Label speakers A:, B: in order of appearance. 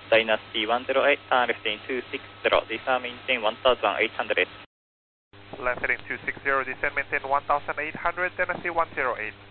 A: Dynasty 108, left heading 260, descend maintain 1800.
B: Left heading 260, descend maintain 1800, Dynasty 108.